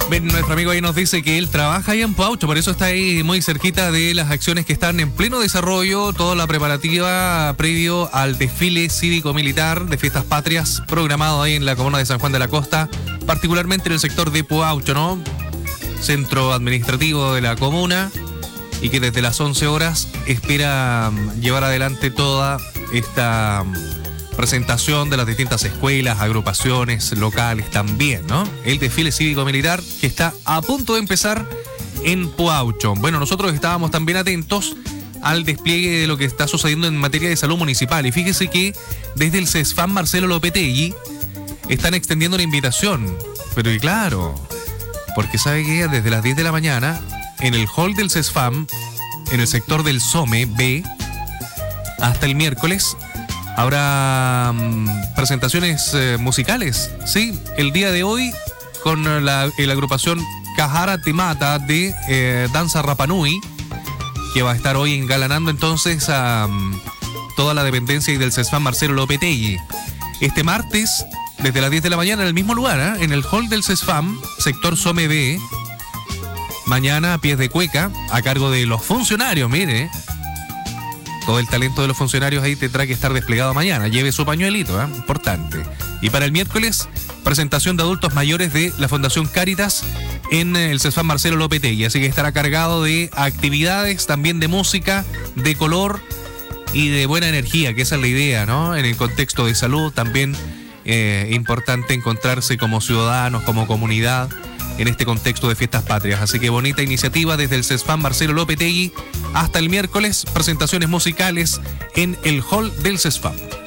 Ven, nuestro amigo ahí nos dice que él trabaja ahí en Puaucho, por eso está ahí muy cerquita de las acciones que están en pleno desarrollo, toda la preparativa previo al desfile cívico-militar de Fiestas Patrias programado ahí en la comuna de San Juan de la Costa, particularmente en el sector de Puaucho, ¿no? Centro administrativo de la comuna, y que desde las 11 horas espera llevar adelante toda esta presentación de las distintas escuelas, agrupaciones locales también, ¿no? El desfile cívico-militar que está a punto de empezar en Puaucho. Bueno, nosotros estábamos también atentos al despliegue de lo que está sucediendo en materia de salud municipal. Y fíjese que desde el CESFAM Marcelo Lopetegui están extendiendo una invitación. Pero y claro, porque sabe que desde las 10 de la mañana, en el hall del CESFAM, en el sector del SOME B, hasta el miércoles, habrá presentaciones musicales, sí, el día de hoy con la agrupación Cajara Temata de Danza Rapanui, que va a estar hoy engalanando entonces a toda la dependencia del CESFAM Marcelo Lopetegui. Este martes, desde las 10 de la mañana, en el mismo lugar, en el hall del CESFAM, sector SOME B, mañana a pies de cueca, a cargo de los funcionarios, mire. Todo el talento de los funcionarios ahí tendrá que estar desplegado mañana. Lleve su pañuelito, importante. Y para el miércoles, presentación de adultos mayores de la Fundación Cáritas en el CESFAM Marcelo Lopetegui. Así que estará cargado de actividades, también de música, de color y de buena energía, que esa es la idea, ¿no? En el contexto de salud también importante encontrarse como ciudadanos, como comunidad, en este contexto de Fiestas Patrias. Así que bonita iniciativa desde el CESFAM Marcelo Lopetegui hasta el miércoles, presentaciones musicales en el hall del CESFAM.